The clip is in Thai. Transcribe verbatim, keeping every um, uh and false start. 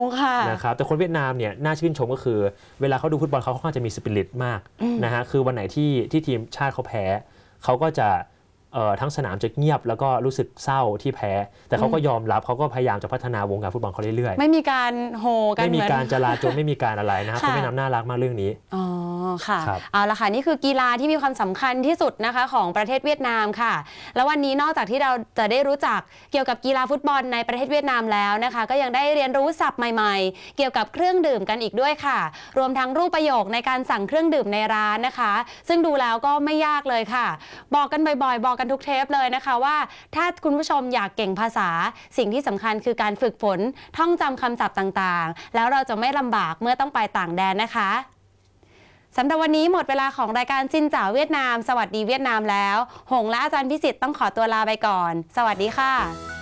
นะครับแต่คนเวียดนามเนี่ยน่าชื่นชมก็คือเวลาเขาดูฟุตบอลเขาค่อนข้างจะมีสปิริตมากนะฮะคือวันไหนที่ที่ทีมชาติเขาแพ้เขาก็จะทั้งสนามจะเงียบแล้วก็รู้สึกเศร้าที่แพ้แต่เขาก็ยอมรับเขาก็พยายามจะพัฒนาวงการฟุตบอลเขาเรื่อยๆไม่มีการโฮกันไม่มีการจลาจลไม่มีการอะไรนะครับคนเวียดนามน่ารักมากเรื่องนี้อ๋อค่ะเอาละค่ะนี่คือกีฬาที่มีความสำคัญที่สุดนะคะของประเทศเวียดนามค่ะแล้ววันนี้นอกจากที่เราจะได้รู้จักเกี่ยวกับกีฬาฟุตบอลในประเทศเวียดนามแล้วนะคะก็ยังได้เรียนรู้ศัพท์ใหม่ๆเกี่ยวกับเครื่องดื่มกันอีกด้วยค่ะรวมทั้งรูปประโยคในการสั่งเครื่องดื่มในร้านนะคะซึ่งดูแล้วก็ไม่ยากเลยค่ะบอกกันบ่อยๆบอกกันทุกเทปเลยนะคะว่าถ้าคุณผู้ชมอยากเก่งภาษาสิ่งที่สำคัญคือการฝึกฝนท่องจำคำศัพท์ต่างๆแล้วเราจะไม่ลำบากเมื่อต้องไปต่างแดนนะคะสำหรับวันนี้หมดเวลาของรายการจินจ๋าเวียดนามสวัสดีเวียดนามแล้วหงและอาจารย์พิสิทธิ์ต้องขอตัวลาไปก่อนสวัสดีค่ะ